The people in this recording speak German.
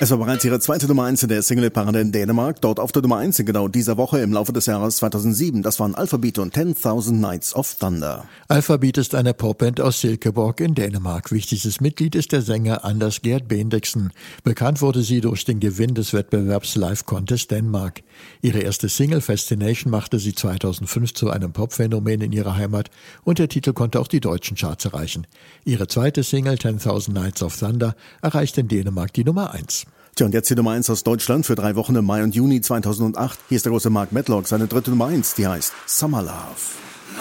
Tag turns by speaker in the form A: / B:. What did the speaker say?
A: Es war bereits ihre zweite Nummer 1 in der Single-Parade in Dänemark, dort auf der Nummer 1 in genau dieser Woche im Laufe des Jahres 2007. Das waren Alphabeat und 10.000 Nights of Thunder.
B: Alphabeat ist eine Popband aus Silkeborg in Dänemark. Wichtigstes Mitglied ist der Sänger Anders Gert Bendiksen. Bekannt wurde sie durch den Gewinn des Wettbewerbs Live Contest Denmark. Ihre erste Single Fascination machte sie 2005 zu einem Popphänomen in ihrer Heimat und der Titel konnte auch die deutschen Charts erreichen. Ihre zweite Single 10.000 Nights of Thunder erreichte in Dänemark die Nummer 1.
A: Tja, und jetzt die Nummer 1 aus Deutschland für 3 Wochen im Mai und Juni 2008. Hier ist der große Mark Medlock, seine dritte Nummer 1, die heißt Summer Love.